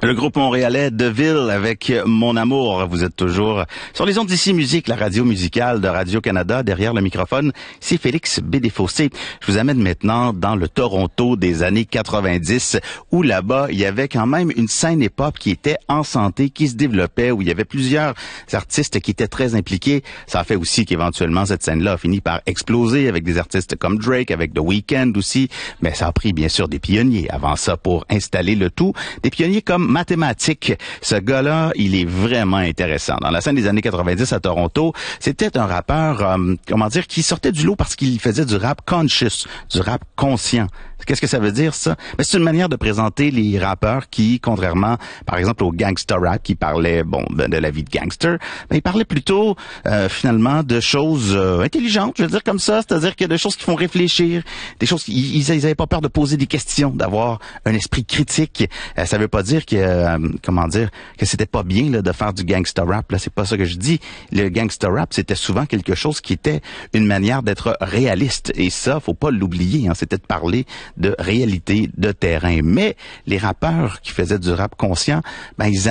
Le groupe montréalais Deville avec Mon Amour. Vous êtes toujours sur les ondes d'ici Musique, la radio musicale de Radio-Canada. Derrière le microphone, c'est Félix Bédéfossé. Je vous amène maintenant dans le Toronto des années 90, où là-bas, il y avait quand même une scène hip-hop qui était en santé, qui se développait, où il y avait plusieurs artistes qui étaient très impliqués. Ça a fait aussi qu'éventuellement, cette scène-là a fini par exploser avec des artistes comme Drake, avec The Weeknd aussi. Mais ça a pris, bien sûr, des pionniers avant ça pour installer le tout. Des pionniers comme Mathématique. Ce gars-là, il est vraiment intéressant. Dans la scène des années 90 à Toronto, c'était un rappeur, qui sortait du lot parce qu'il faisait du rap conscious, du rap conscient. Qu'est-ce que ça veut dire, ça? Ben, c'est une manière de présenter les rappeurs qui, contrairement, par exemple, au gangster rap, qui parlait, de la vie de gangster, ben, ils parlaient plutôt, finalement, de choses intelligentes, je veux dire comme ça, c'est-à-dire que de choses qui font réfléchir, des choses ils avaient pas peur de poser des questions, d'avoir un esprit critique. Ça veut pas dire que, que c'était pas bien, là, de faire du gangster rap, là, c'est pas ça que je dis. Le gangster rap, c'était souvent quelque chose qui était une manière d'être réaliste, et ça, faut pas l'oublier, hein, c'était de parler de réalité de terrain. Mais les rappeurs qui faisaient du rap conscient, ben ils